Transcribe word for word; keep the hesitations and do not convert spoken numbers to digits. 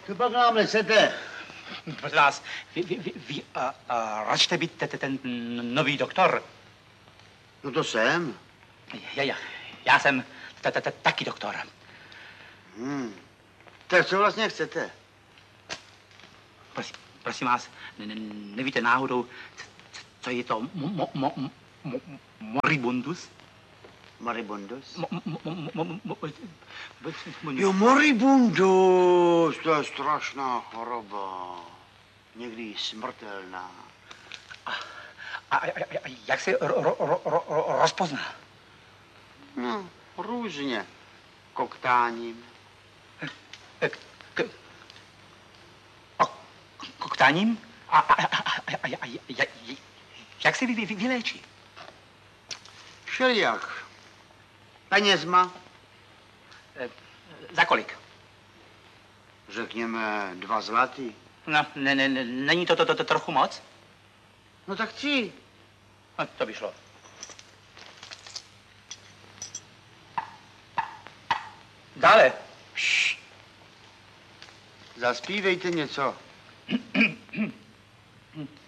Co pak nám nesete? Prosím vás, vy, vy, vy, vy uh, uh, račte být te, te, ten nový doktor? No to jsem. Já, já, já jsem t, t, t, taky doktor. Hmm. Tak co vlastně chcete? Prosím, prosím vás, ne, ne, nevíte náhodou, co je to mo, mo, mo, mo, moribundus? Moribundus? Mo, mo, mo, mo, mo, mo, Jo, moribundus, to je strašná choroba. Někdy smrtelná. A, a, a, a jak se ro, ro, ro, ro, rozpozná? No, různě. Koktáním. K, k, a, koktáním? A, a, a, a, a, a, a jak se vy, vy, vyléčí? Všelijak. Penězma. E, za kolik? Řekněme dva zlatý. No, ne, ne, ne, není to, to, to, to trochu moc? No tak tři. No, to by šlo. Dále. Šš. Zaspívejte něco.